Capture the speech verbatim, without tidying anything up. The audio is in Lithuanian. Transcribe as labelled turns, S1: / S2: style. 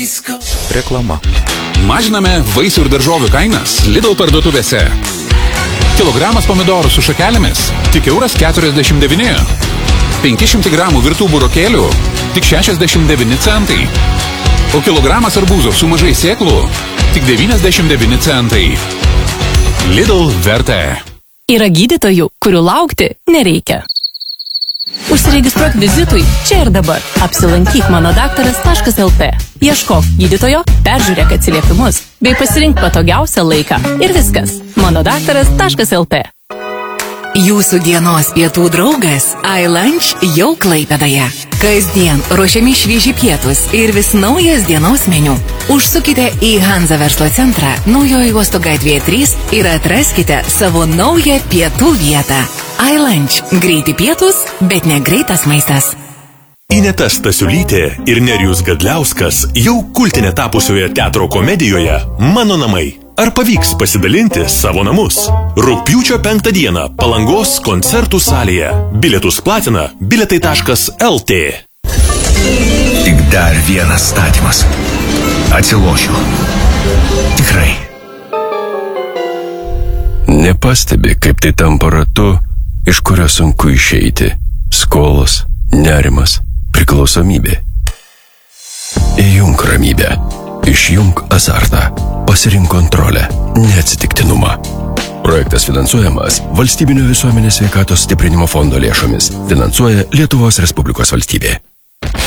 S1: Reklama.
S2: Mažiname vaisių ir daržovių kainas Lidl parduotuvėse. Kilogramas pomidorų su šakelėmis tik euras keturiasdešimt devyni. penki šimtai gramų virtų burokėlių tik šešiasdešimt devyni centai. O kilogramas arbūzų su mažai sėklų tik devyniasdešimt devyni centai. Lidl vertė.
S3: Yra gydytojų, kurių laukti nereikia. Užsiregistruok vizitui čia ir dabar. Apsilankyk manodaktaras taškas lt. Ieškok gydytojo, peržiūrėk atsiliepimus, bei pasirink patogiausią laiką. Ir viskas. manodaktaras taškas lt.
S4: Jūsų dienos pietų draugas iLunch jau Klaipėdoje. Kasdien ruošiami švieži pietus ir vis naujas dienos meniu. Užsukite į Hanza verslo centrą Naujojo uosto gatvėje trys ir atraskite savo naują pietų vietą. iLunch. Greiti pietus, bet ne greitas maistas.
S5: Ineta Stasiulytė ir Nerijus Gadliauskas jau kultinė tapusioje teatro komedijoje Mano namai. Ar pavyks pasidalinti savo namus? Rugpjūčio penktą dieną Palangos koncertų salėje. Bilietus platina biletai taškas lt.
S6: Tik dar vienas statymas. Atsilošiu. Tikrai.
S7: Nepastebi, kaip tai tampa ratu, iš kurio sunku išeiti. Skolos, nerimas, priklausomybė. Įjunk ramybę. Išjunk azartą. Pasirink kontrolę, neatsitiktinumą. Projektas finansuojamas Valstybinio visuomenės sveikatos stiprinimo fondo lėšomis. Finansuoja Lietuvos Respublikos valstybė.